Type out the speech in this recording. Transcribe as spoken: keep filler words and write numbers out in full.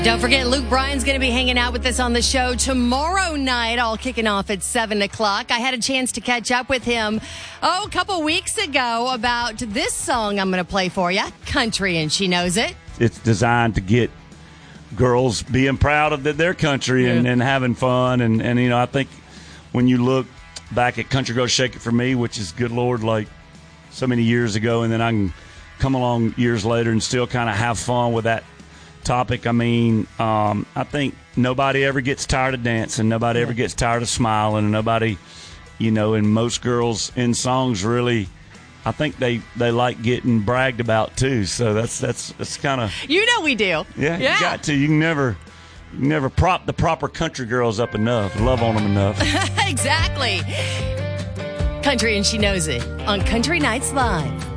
Don't forget, Luke Bryan's going to be hanging out with us on the show tomorrow night, all kicking off at seven o'clock. I had a chance to catch up with him, oh, a couple weeks ago about this song I'm going to play for you, Country and She Knows It. It's designed to get girls being proud of their country and, Yeah. and having fun. And, and, you know, I think when you look back at Country Girls Shake It For Me, which is, good Lord, like so many years ago, and then I can come along years later and still kind of have fun with that topic. I mean, um, I think nobody ever gets tired of dancing. Nobody yeah. ever gets tired of smiling. And nobody, you know, and most girls in songs really, I think they, they like getting bragged about too. So that's that's that's kind of, you know, we do. Yeah, yeah, you got to. You can never, you can never prop the proper country girls up enough. Love on them enough. Exactly. Country and She Knows It on Country Nights Live.